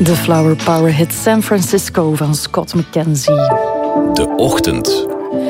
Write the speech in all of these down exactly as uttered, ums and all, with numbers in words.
De Flower Power hit San Francisco van Scott McKenzie. De Ochtend.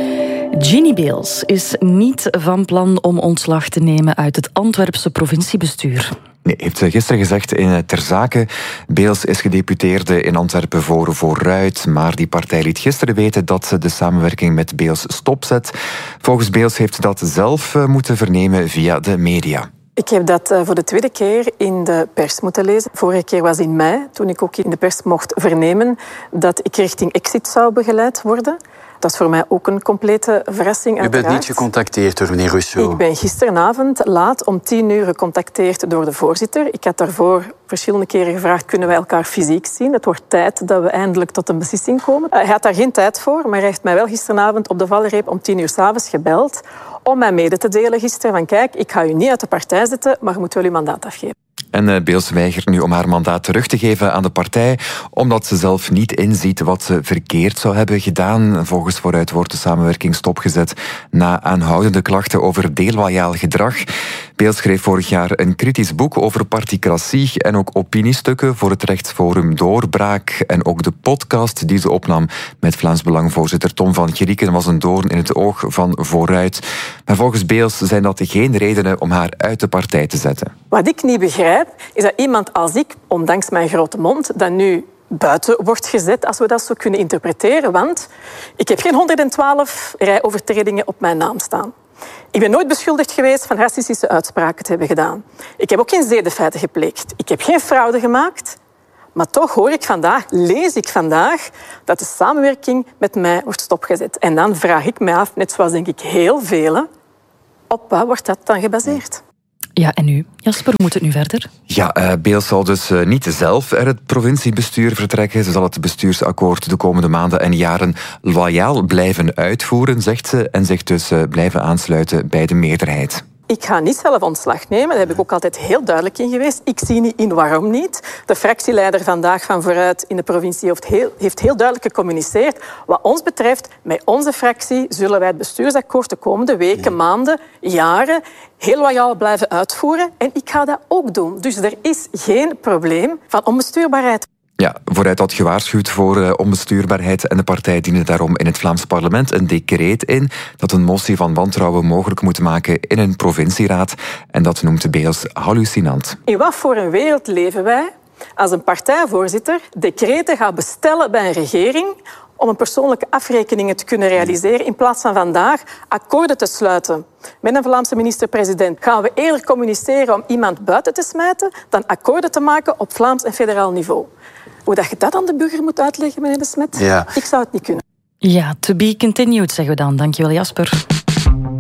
Ginny Beels is niet van plan om ontslag te nemen uit het Antwerpse provinciebestuur. Nee, heeft ze gisteren gezegd in Ter Zake. Beels is gedeputeerde in Antwerpen voor Vooruit, maar die partij liet gisteren weten dat ze de samenwerking met Beels stopzet. Volgens Beels heeft ze dat zelf moeten vernemen via de media. Ik heb dat voor de tweede keer in de pers moeten lezen. Vorige keer was in mei, toen ik ook in de pers mocht vernemen dat ik richting Exit zou begeleid worden. Dat is voor mij ook een complete verrassing. U bent niet gecontacteerd door meneer Rousseau? Ik ben gisteravond laat om tien uur gecontacteerd door de voorzitter. Ik had daarvoor verschillende keren gevraagd, kunnen wij elkaar fysiek zien? Het wordt tijd dat we eindelijk tot een beslissing komen. Hij had daar geen tijd voor, maar hij heeft mij wel gisteravond op de valreep om tien uur 's avonds gebeld om mij mede te delen gisteren van kijk, ik ga u niet uit de partij zetten, maar je moet wel uw mandaat afgeven. En uh, Beels weigert nu om haar mandaat terug te geven aan de partij, omdat ze zelf niet inziet wat ze verkeerd zou hebben gedaan. Volgens Vooruit wordt de samenwerking stopgezet na aanhoudende klachten over deloyaal gedrag. Beels schreef vorig jaar een kritisch boek over particratie en ook opiniestukken voor het rechtsforum Doorbraak. En ook de podcast die ze opnam met Vlaams Belang-voorzitter Tom van Grieken was een doorn in het oog van Vooruit. Maar volgens Beels zijn dat geen redenen om haar uit de partij te zetten. Wat ik niet begrijp, is dat iemand als ik, ondanks mijn grote mond, dat nu buiten wordt gezet, als we dat zo kunnen interpreteren. Want ik heb geen honderdtwaalf rijovertredingen op mijn naam staan. Ik ben nooit beschuldigd geweest van racistische uitspraken te hebben gedaan. Ik heb ook geen zedenfeiten gepleegd. Ik heb geen fraude gemaakt. Maar toch hoor ik vandaag, lees ik vandaag, dat de samenwerking met mij wordt stopgezet. En dan vraag ik mij af, net zoals denk ik heel velen, op wat wordt dat dan gebaseerd? Ja, en nu? Jasper, hoe moet het nu verder? Ja, uh, Beels zal dus uh, niet zelf er het provinciebestuur vertrekken. Ze zal het bestuursakkoord de komende maanden en jaren loyaal blijven uitvoeren, zegt ze, en zich dus uh, blijven aansluiten bij de meerderheid. Ik ga niet zelf ontslag nemen, daar heb ik ook altijd heel duidelijk in geweest. Ik zie niet in waarom niet. De fractieleider vandaag van Vooruit in de provincie heeft heel, heeft heel duidelijk gecommuniceerd. Wat ons betreft, met onze fractie zullen wij het bestuursakkoord de komende weken, maanden, jaren heel loyaal blijven uitvoeren. En ik ga dat ook doen. Dus er is geen probleem van onbestuurbaarheid. Ja, Vooruit had gewaarschuwd voor uh, onbestuurbaarheid en de partij diende daarom in het Vlaams parlement een decreet in dat een motie van wantrouwen mogelijk moet maken in een provincieraad. En dat noemt de Beels hallucinant. In wat voor een wereld leven wij als een partijvoorzitter decreten gaat bestellen bij een regering om een persoonlijke afrekeningen te kunnen realiseren, in plaats van vandaag akkoorden te sluiten met een Vlaamse minister-president? Gaan we eerder communiceren om iemand buiten te smijten dan akkoorden te maken op Vlaams en federaal niveau? Hoe dat je dat aan de burger moet uitleggen, meneer De Smet? Ja. Ik zou het niet kunnen. Ja, to be continued, zeggen we dan. Dankjewel, Jasper.